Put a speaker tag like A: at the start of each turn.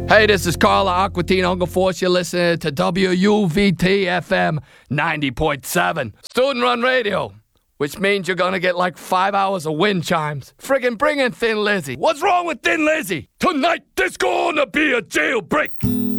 A: Hey, this is Carla Aquatine, Uncle Force. You're listening to WUVT FM 90.7. Student-run radio, which means you're gonna get like 5 hours of wind chimes. Friggin' bring in Thin Lizzy. What's wrong with Thin Lizzy? Tonight, there's gonna be a jailbreak.